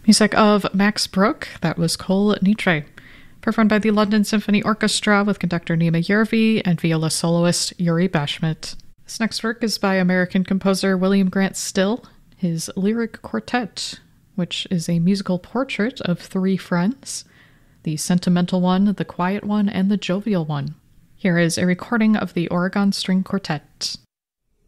Music of Max Bruch, that was Kol Nidre, performed by the London Symphony Orchestra with conductor Nima Yervi and viola soloist Yuri Bashmet. This next work is by American composer William Grant Still, his Lyric Quartet, which is a musical portrait of three friends, the sentimental one, the quiet one, and the jovial one. Here is a recording of the Oregon String Quartet.